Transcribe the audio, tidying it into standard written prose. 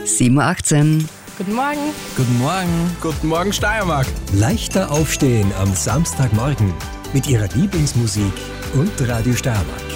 7:18 Uhr. Guten Morgen. Guten Morgen. Guten Morgen, Steiermark. Leichter aufstehen am Samstagmorgen mit Ihrer Lieblingsmusik und Radio Steiermark.